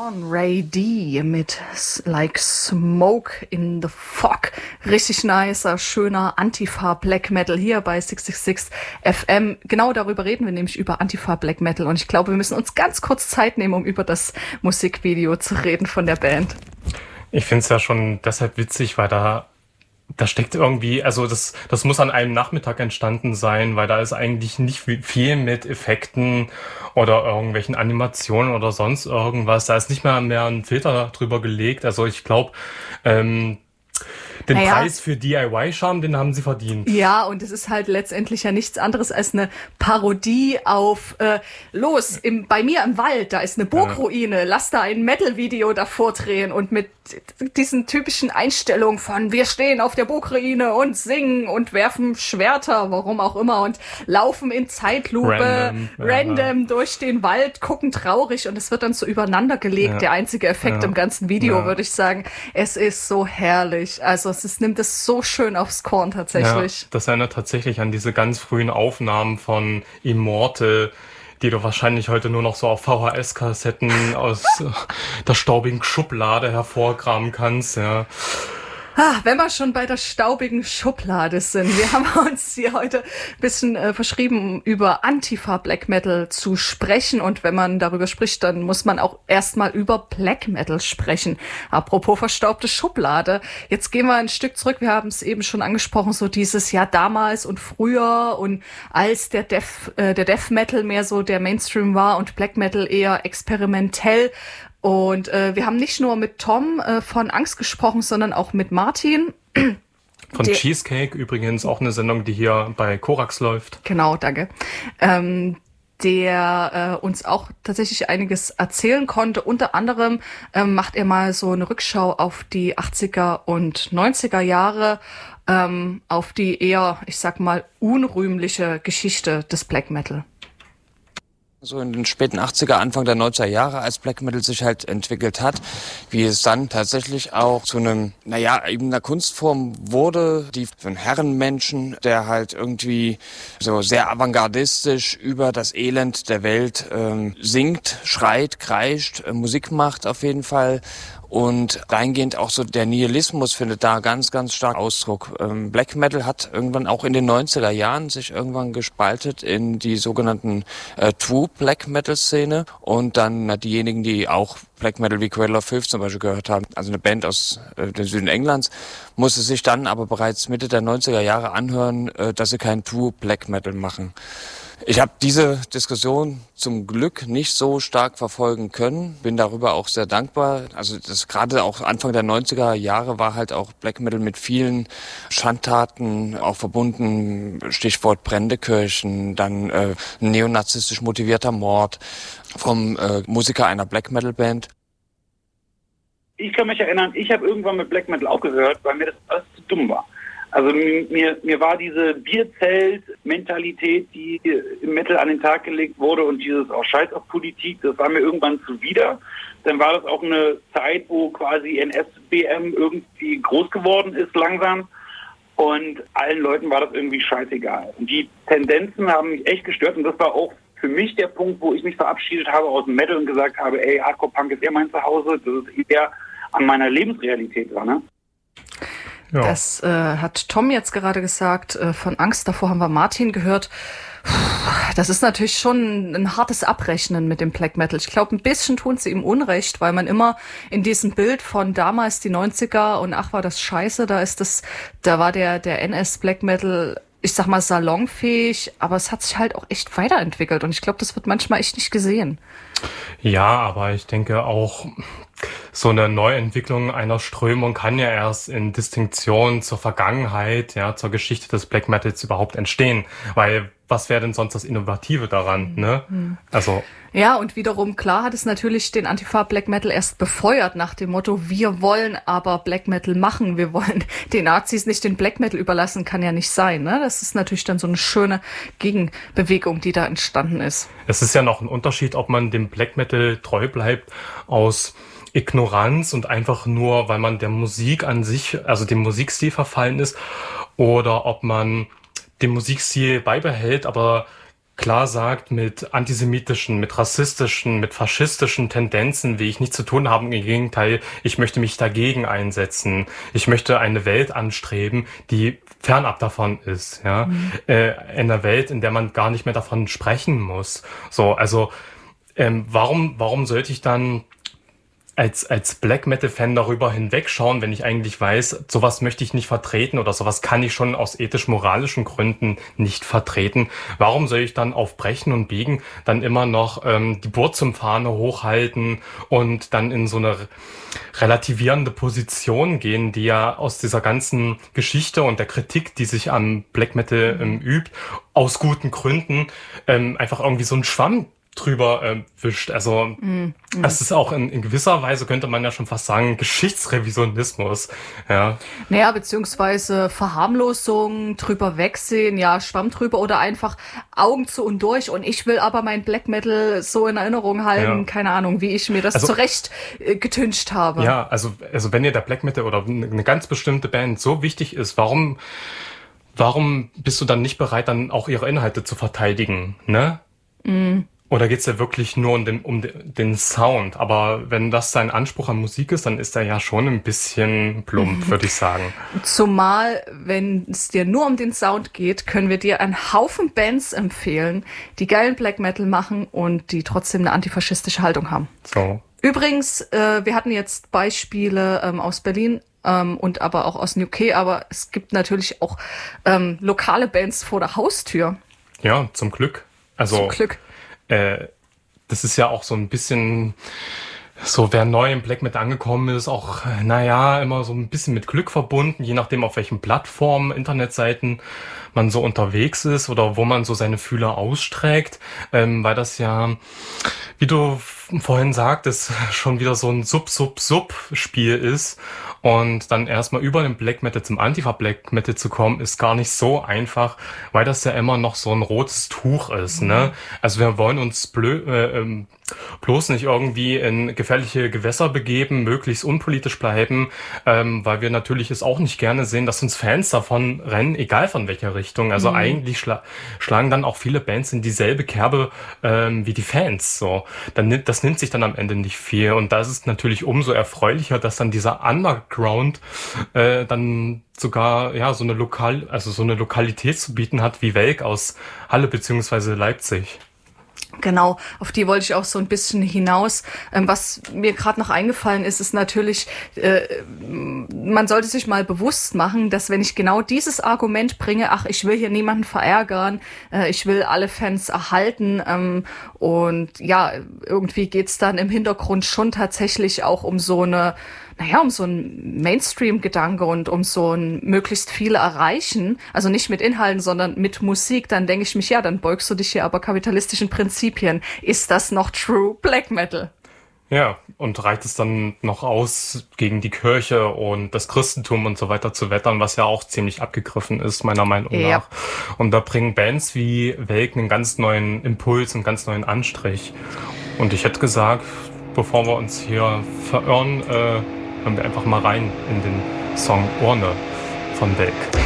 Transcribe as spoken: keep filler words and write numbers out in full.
Sean Ray D mit Like Smoke in the Fog. Richtig nicer, schöner Antifa-Black Metal hier bei sechs sechs sechs F M. Genau darüber reden wir nämlich, über Antifa-Black Metal. Und ich glaube, wir müssen uns ganz kurz Zeit nehmen, um über das Musikvideo zu reden von der Band. Ich finde es ja schon deshalb witzig, weil da Da steckt irgendwie, also das, das muss an einem Nachmittag entstanden sein, weil da ist eigentlich nicht viel mit Effekten oder irgendwelchen Animationen oder sonst irgendwas. Da ist nicht mehr mehr ein Filter drüber gelegt. Also ich glaube, ähm, den naja. Preis für D I Y-Charme, den haben sie verdient. Ja, und es ist halt letztendlich ja nichts anderes als eine Parodie auf äh, los, im, bei mir im Wald, da ist eine Burgruine, ja. Lass da ein Metal-Video davor drehen und mit diesen typischen Einstellungen von wir stehen auf der Burgruine und singen und werfen Schwerter, warum auch immer, und laufen in Zeitlupe random, random ja. durch den Wald, gucken traurig, und es wird dann so übereinander gelegt. Ja. Der einzige Effekt ja. im ganzen Video, ja. würde ich sagen. Es ist so herrlich. Also es ist, nimmt es so schön aufs Korn tatsächlich. Ja, das erinnert tatsächlich an diese ganz frühen Aufnahmen von Immortal, die du wahrscheinlich heute nur noch so auf V H S-Kassetten aus der staubigen Schublade hervorkramen kannst, ja. Ah, wenn wir schon bei der staubigen Schublade sind. Wir haben uns hier heute ein bisschen äh, verschrieben, über Antifa-Black Metal zu sprechen. Und wenn man darüber spricht, dann muss man auch erstmal über Black Metal sprechen. Apropos verstaubte Schublade. Jetzt gehen wir ein Stück zurück. Wir haben es eben schon angesprochen, so dieses Jahr damals und früher, und als der Death, äh, der Death Metal mehr so der Mainstream war und Black Metal eher experimentell. Und äh, wir haben nicht nur mit Tom äh, von Angst gesprochen, sondern auch mit Martin. Von der, Cheesecake übrigens, auch eine Sendung, die hier bei Korax läuft. Genau, danke. Ähm, der äh, uns auch tatsächlich einiges erzählen konnte. Unter anderem ähm, macht er mal so eine Rückschau auf die achtziger und neunziger Jahre, ähm, auf die eher, ich sag mal, unrühmliche Geschichte des Black Metal. So in den späten achtziger, Anfang der neunziger Jahre, als Black Metal sich halt entwickelt hat, wie es dann tatsächlich auch zu einem, naja, eben einer Kunstform wurde, die für einen Herrenmenschen, der halt irgendwie so sehr avantgardistisch über das Elend der Welt ähm, singt, schreit, kreischt, äh, Musik macht auf jeden Fall. Und dahingehend auch so der Nihilismus findet da ganz, ganz stark Ausdruck. Ähm, Black Metal hat irgendwann auch in den neunziger Jahren sich irgendwann gespaltet in die sogenannten äh, True Black Metal Szene. Und dann na, diejenigen, die auch Black Metal wie Cradle of Filth zum Beispiel gehört haben, also eine Band aus äh, dem Süden Englands, musste sich dann aber bereits Mitte der neunziger Jahre anhören, äh, dass sie keinen True Black Metal machen. Ich habe diese Diskussion zum Glück nicht so stark verfolgen können, bin darüber auch sehr dankbar. Also das gerade auch Anfang der neunziger Jahre war halt auch Black Metal mit vielen Schandtaten auch verbunden, Stichwort brennende Kirchen, dann äh, neonazistisch motivierter Mord vom äh, Musiker einer Black Metal Band. Ich kann mich erinnern, ich habe irgendwann mit Black Metal aufgehört, weil mir das alles zu dumm war. Also mir, mir war diese Bierzelt-Mentalität, die im Metal an den Tag gelegt wurde, und dieses auch Scheiß auf Politik, das war mir irgendwann zuwider. Dann war das auch eine Zeit, wo quasi N S B M irgendwie groß geworden ist langsam, und allen Leuten war das irgendwie scheißegal. Und die Tendenzen haben mich echt gestört, und das war auch für mich der Punkt, wo ich mich verabschiedet habe aus dem Metal und gesagt habe, ey, Hardcore-Punk ist eher mein Zuhause, das ist eher an meiner Lebensrealität dran, ne? Ja. Das äh, hat Tom jetzt gerade gesagt, äh, von Angst. Davor haben wir Martin gehört. Das ist natürlich schon ein hartes Abrechnen mit dem Black Metal. Ich glaube, ein bisschen tun sie ihm Unrecht, weil man immer in diesem Bild von damals die neunziger und ach, war das scheiße, da ist das, da war der, der N S Black Metal, ich sag mal, salonfähig, aber es hat sich halt auch echt weiterentwickelt, und ich glaube, das wird manchmal echt nicht gesehen. Ja, aber ich denke auch, so eine Neuentwicklung einer Strömung kann ja erst in Distinktion zur Vergangenheit, ja, zur Geschichte des Black Metals überhaupt entstehen, weil was wäre denn sonst das Innovative daran, ne? Mhm. Also ja, und wiederum, klar, hat es natürlich den Antifa-Black Metal erst befeuert nach dem Motto, wir wollen aber Black Metal machen, wir wollen den Nazis nicht den Black Metal überlassen, kann ja nicht sein, ne? Das ist natürlich dann so eine schöne Gegenbewegung, die da entstanden ist. Es ist ja noch ein Unterschied, ob man dem Black Metal treu bleibt aus Ignoranz und einfach nur, weil man der Musik an sich, also dem Musikstil verfallen ist, oder ob man den Musikstil beibehält, aber klar sagt, mit antisemitischen, mit rassistischen, mit faschistischen Tendenzen will ich nichts zu tun haben. Im Gegenteil, ich möchte mich dagegen einsetzen. Ich möchte eine Welt anstreben, die fernab davon ist. Ja, mhm. äh, eine Welt, in der man gar nicht mehr davon sprechen muss. So, also ähm, warum, warum sollte ich dann als als Black Metal Fan darüber hinwegschauen, wenn ich eigentlich weiß, sowas möchte ich nicht vertreten oder sowas kann ich schon aus ethisch-moralischen Gründen nicht vertreten. Warum soll ich dann auf Brechen und Biegen dann immer noch ähm, die Burzum-Fahne hochhalten und dann in so eine relativierende Position gehen, die ja aus dieser ganzen Geschichte und der Kritik, die sich am Black Metal ähm, übt, aus guten Gründen ähm, einfach irgendwie so ein Schwamm drüber äh, wischt. Also mm, mm. es ist auch in, in gewisser Weise, könnte man ja schon fast sagen, Geschichtsrevisionismus. Ja. Naja, beziehungsweise Verharmlosung, drüber wegsehen, ja, Schwamm drüber oder einfach Augen zu und durch und ich will aber mein Black Metal so in Erinnerung halten, ja. Keine Ahnung, wie ich mir das also, zurecht äh, getüncht habe. Ja, also, also wenn dir der Black Metal oder eine ganz bestimmte Band so wichtig ist, warum, warum bist du dann nicht bereit, dann auch ihre Inhalte zu verteidigen, ne? Mm. Oder geht's ja wirklich nur um den, um den Sound? Aber wenn das dein Anspruch an Musik ist, dann ist er ja schon ein bisschen plump, würde ich sagen. Zumal, wenn es dir nur um den Sound geht, können wir dir einen Haufen Bands empfehlen, die geilen Black Metal machen und die trotzdem eine antifaschistische Haltung haben. So. Übrigens, äh, wir hatten jetzt Beispiele ähm, aus Berlin ähm, und aber auch aus U K, aber es gibt natürlich auch ähm, lokale Bands vor der Haustür. Ja, zum Glück. Also, zum Glück. Äh, das ist ja auch so ein bisschen so, wer neu im Black Metal angekommen ist, auch, naja, immer so ein bisschen mit Glück verbunden, je nachdem auf welchen Plattformen, Internetseiten man so unterwegs ist oder wo man so seine Fühler ausstreckt, ähm, weil das ja, wie du vorhin sagtest, schon wieder so ein Sub-Sub-Sub-Spiel ist. Und dann erstmal über den Black Metal zum Antifa-Black Metal zu kommen, ist gar nicht so einfach, weil das ja immer noch so ein rotes Tuch ist, mhm. ne? Also wir wollen uns blö äh, ähm, bloß nicht irgendwie in gefährliche Gewässer begeben, möglichst unpolitisch bleiben, ähm, weil wir natürlich es auch nicht gerne sehen, dass uns Fans davon rennen, egal von welcher Richtung. Also mhm. eigentlich schla schlagen dann auch viele Bands in dieselbe Kerbe ähm, wie die Fans. So, dann nimmt das nimmt sich dann am Ende nicht viel. Und da ist es natürlich umso erfreulicher, dass dann dieser Underground äh, dann sogar ja so eine Lokal, also so eine Lokalität zu bieten hat wie Welk aus Halle beziehungsweise Leipzig. Genau, auf die wollte ich auch so ein bisschen hinaus. Ähm, was mir gerade noch eingefallen ist, ist natürlich, äh, man sollte sich mal bewusst machen, dass wenn ich genau dieses Argument bringe, ach, ich will hier niemanden verärgern, äh, ich will alle Fans erhalten ähm, und ja, irgendwie geht's dann im Hintergrund schon tatsächlich auch um so eine naja, um so einen Mainstream-Gedanke und um so ein möglichst viele erreichen, also nicht mit Inhalten, sondern mit Musik, dann denke ich mich, ja, dann beugst du dich hier aber kapitalistischen Prinzipien. Ist das noch True Black Metal? Ja, und reicht es dann noch aus, gegen die Kirche und das Christentum und so weiter zu wettern, was ja auch ziemlich abgegriffen ist, meiner Meinung ja. nach. Und da bringen Bands wie Welk einen ganz neuen Impuls, einen ganz neuen Anstrich. Und ich hätte gesagt, bevor wir uns hier verirren, äh, hören wir einfach mal rein in den Song Urne von Welk.